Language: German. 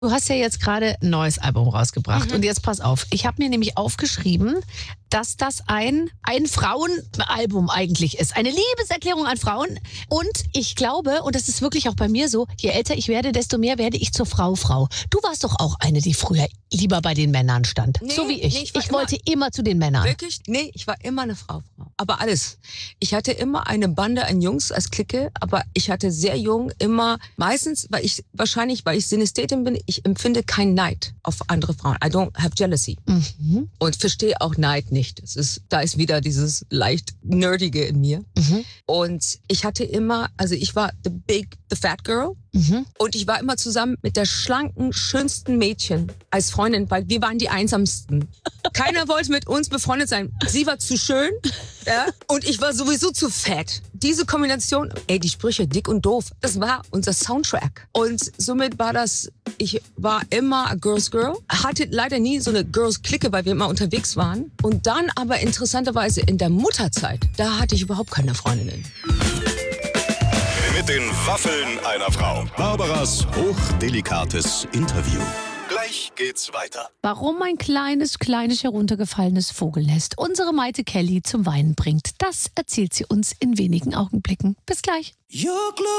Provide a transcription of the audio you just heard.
Du hast ja jetzt gerade ein neues Album rausgebracht. Und jetzt pass auf. Ich habe mir nämlich aufgeschrieben, dass das ein Frauenalbum eigentlich ist. Eine Liebeserklärung an Frauen. Und ich glaube, und das ist wirklich auch bei mir so, je älter ich werde, desto mehr werde ich zur Frau. Du warst doch auch eine, die früher lieber bei den Männern stand. Nee, so wie ich. nee, ich wollte immer zu den Männern. Wirklich? Nee, ich war immer eine Frau. Aber alles. Ich hatte immer eine Bande an Jungs als Clique, aber ich hatte sehr jung immer, meistens, weil ich Synästhetin bin, ich empfinde keinen Neid auf andere Frauen. I don't have jealousy. Und verstehe auch Neid nicht. Da ist wieder dieses leicht Nerdige in mir. Und ich hatte immer, also ich war the fat girl. Und ich war immer zusammen mit der schlanken, schönsten Mädchen als Freundin, weil wir waren die einsamsten. Keiner wollte mit uns befreundet sein. Sie war zu schön, ja, und ich war sowieso zu fett. Diese Kombination, die Sprüche dick und doof, das war unser Soundtrack. Und somit war das, ich war immer a Girls Girl, hatte leider nie so eine Girls-Clique, weil wir immer unterwegs waren. Und dann aber interessanterweise in der Mutterzeit, da hatte ich überhaupt keine Freundinnen. Mit den Waffeln einer Frau. Barbaras hochdelikates Interview. Gleich geht's weiter. Warum ein kleines heruntergefallenes Vogelnest unsere Maite Kelly zum Weinen bringt, das erzählt sie uns in wenigen Augenblicken. Bis gleich.